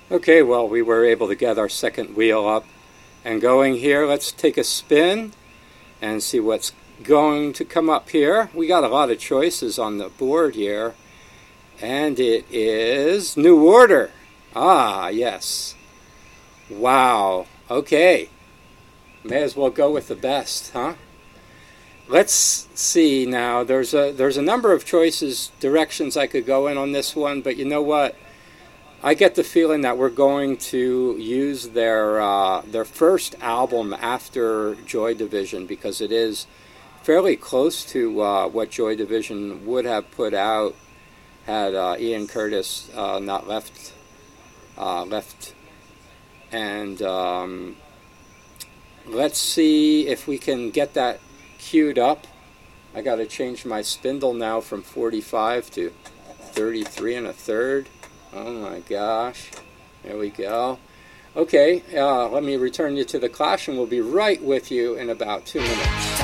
Okay, well, we were able to get our second wheel up and going here. Let's take a spin and see what's going to come up here. We got a lot of choices on the board here, and it is New Order. Ah, yes. Wow. Okay. May as well go with the best, huh? Let's see now. There's a number of choices, directions I could go in on this one, but you know what? I get the feeling that we're going to use their first album after Joy Division, because it is fairly close to what Joy Division would have put out had Ian Curtis not left. And let's see if we can get that queued up. I got to change my spindle now from 45 to 33 and a third. Oh my gosh. There we go. Okay, let me return you to the Clash, and we'll be right with you in about 2 minutes.